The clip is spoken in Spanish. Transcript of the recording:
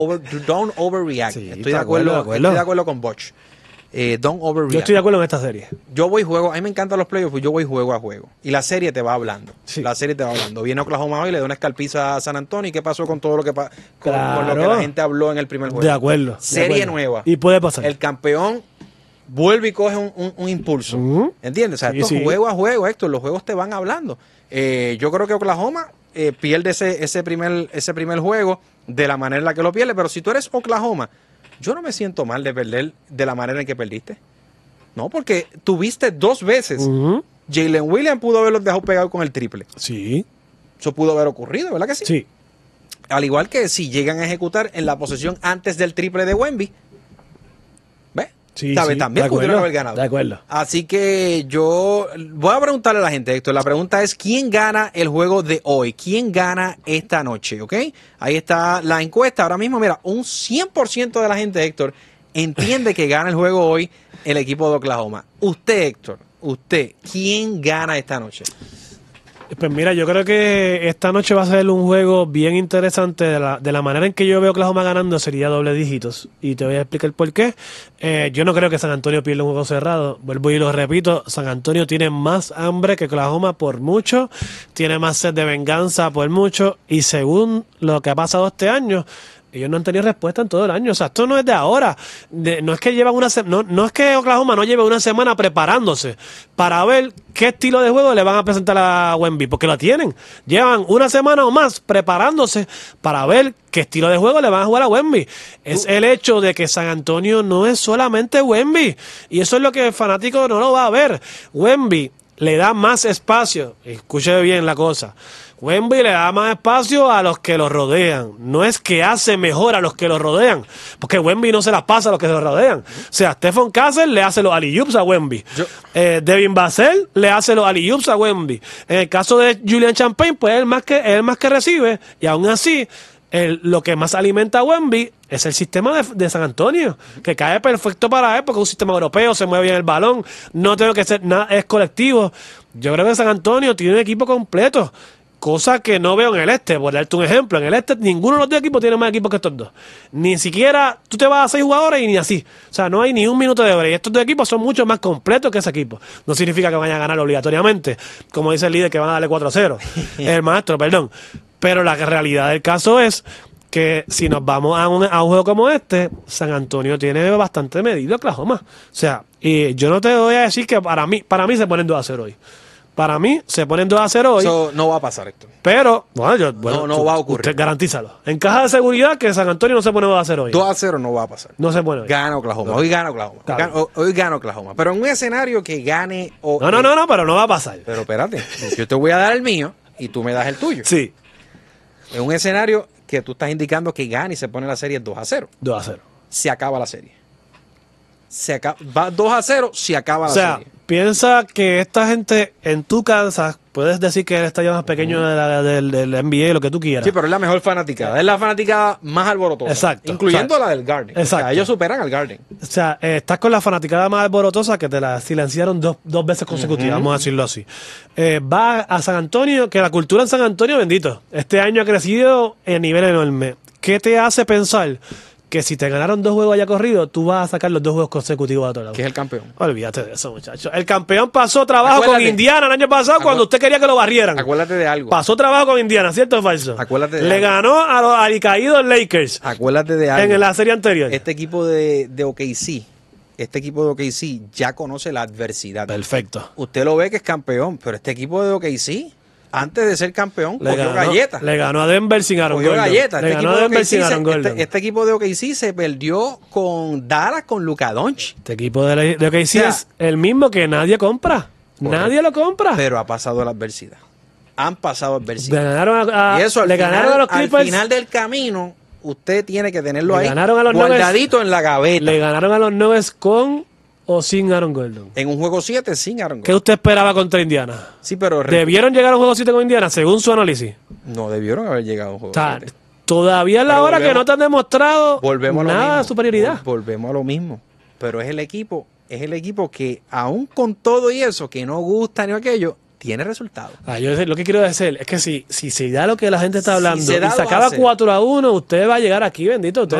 don't overreact. Sí, Estoy de acuerdo con Butch. Don't overreact. Yo estoy de acuerdo en esta serie. Yo voy juego, a mí me encantan los playoffs, pues yo voy juego a juego. Y la serie te va hablando. Sí. La serie te va hablando. Viene Oklahoma hoy, le da una escalpiza a San Antonio. ¿Y qué pasó con todo lo que con lo que la gente habló en el primer juego? De acuerdo. Serie nueva. Y puede pasar. El campeón vuelve y coge un impulso. ¿Entiendes? O sea, esto es juego a juego, Héctor. Los juegos te van hablando. Yo creo que Oklahoma pierde ese primer juego de la manera en la que lo pierde. Pero si tú eres Oklahoma, yo no me siento mal de perder de la manera en que perdiste. No, porque tuviste 2 veces. Jalen Williams pudo haberlos dejado pegados con el triple. Sí. Eso pudo haber ocurrido, ¿verdad que sí? Sí. Al igual que si llegan a ejecutar en la posesión antes del triple de Wemby. ¿Ves? Sí, ¿Sabes? También pudieron haber ganado. De acuerdo. Así que yo voy a preguntarle a la gente, Héctor. La pregunta es, ¿quién gana el juego de hoy? ¿Quién gana esta noche? ¿Ok? Ahí está la encuesta. Ahora mismo, mira, un 100% de la gente, Héctor, entiende que gana el juego hoy el equipo de Oklahoma. Usted, Héctor, ¿quién gana esta noche? Pues mira, yo creo que esta noche va a ser un juego bien interesante. De la manera en que yo veo Oklahoma ganando sería doble dígitos. Y te voy a explicar por qué. Yo no creo que San Antonio pierda un juego cerrado. Vuelvo y lo repito, San Antonio tiene más hambre que Oklahoma por mucho. Tiene más sed de venganza por mucho. Y según lo que ha pasado este año, ellos no han tenido respuesta en todo el año. O sea, esto no es de ahora. No es que llevan no es que Oklahoma no lleve una semana preparándose para ver qué estilo de juego le van a presentar a Wemby, porque lo tienen. Llevan una semana o más preparándose para ver qué estilo de juego le van a jugar a Wemby. Es el hecho de que San Antonio no es solamente Wemby. Y eso es lo que el fanático no lo va a ver. Wemby le da más espacio. Escuche bien la cosa. Wemby le da más espacio a los que lo rodean. No es que hace mejor a los que lo rodean, porque Wemby no se las pasa a los que lo rodean. O sea, Stephen Castle le hace los alley-oops a Wemby. Devin Vassell le hace los alley-oops a Wemby. En el caso de Julian Champagne, pues es el más que recibe, y aún así, lo que más alimenta a Wemby es el sistema de San Antonio, que cae perfecto para él, porque es un sistema europeo, se mueve bien el balón, no tengo que hacer nada, es colectivo. Yo creo que San Antonio tiene un equipo completo, cosa que no veo en el este. Por darte un ejemplo, en el este ninguno de los 2 equipos tiene más equipos que estos 2. Ni siquiera tú te vas a 6 jugadores y ni así. O sea, no hay ni un minuto de break. Estos 2 equipos son mucho más completos que ese equipo. No significa que vayan a ganar obligatoriamente, como dice el líder, que van a darle 4-0. El maestro, perdón. Pero la realidad del caso es que si nos vamos a un juego como este, San Antonio tiene bastante medido a Oklahoma. O sea, y yo no te voy a decir que para mí se ponen 2-0 hoy. Para mí, se ponen 2-0 hoy. Eso no va a pasar, Héctor. Pero, no va a ocurrir. Usted garantízalo. En caja de seguridad que San Antonio no se pone 2-0 hoy. 2-0 no va a pasar. No se pone hoy. Gana Oklahoma. Hoy gana Oklahoma. Hoy gana Oklahoma. Pero en un escenario que gane... No, pero no va a pasar. Pero espérate. Yo te voy a dar el mío y tú me das el tuyo. Sí. En un escenario que tú estás indicando que gana y se pone la serie 2-0. 2-0. Se acaba la serie. Va 2-0, se acaba la serie. Piensa que esta gente en tu casa, puedes decir que es el estadio más pequeño del NBA, lo que tú quieras. Sí, pero es la mejor fanaticada. Es la fanaticada más alborotosa. Exacto. Incluyendo la del Garden. Exacto. O sea, ellos superan al Garden. O sea, estás con la fanaticada más alborotosa que te la silenciaron dos veces consecutivas, vamos a decirlo así. Va a San Antonio, que la cultura en San Antonio, bendito, este año ha crecido en nivel enorme. ¿Qué te hace pensar que si te ganaron 2 juegos allá corrido, tú vas a sacar los 2 juegos consecutivos a todos lados? Que es el campeón. Olvídate de eso, muchachos. El campeón pasó trabajo con Indiana el año pasado cuando usted quería que lo barrieran. Acuérdate de algo. Pasó trabajo con Indiana, ¿cierto o falso? Acuérdate de Le algo. ganó a los alicaídos Lakers. Acuérdate de algo. En la serie anterior. Este equipo de OKC, ya conoce la adversidad. Perfecto. Usted lo ve que es campeón, pero este equipo de OKC, antes de ser campeón, cogió galletas. Le ganó a Denver sin Aaron Gordon. Le ganó a Denver sin Aaron Gordon. Este equipo de OKC se perdió con Dallas, con Luka Doncic. Este equipo de OKC es el mismo que nadie compra. Correcto. Nadie lo compra. Pero ha pasado la adversidad. Han pasado adversidad. Le ganaron a los Clippers. Al final del camino, usted tiene que tenerlo ahí guardadito Nuggets, en la gaveta. Le ganaron a los Nuggets con o sin Aaron Gordon. En un juego 7 sin Aaron Gordon. ¿Qué usted esperaba contra Indiana? Sí, pero ¿Debieron llegar a un juego 7 con Indiana, según su análisis? No debieron haber llegado a un juego 7. Todavía es la hora que no te han demostrado nada de superioridad. Volvemos a lo mismo. Pero es el equipo que aún con todo y eso, que no gusta ni aquello, tiene resultados. Yo lo que quiero decir es que si se da lo que la gente está hablando se da, y se acaba 4-1, usted va a llegar aquí, bendito. Usted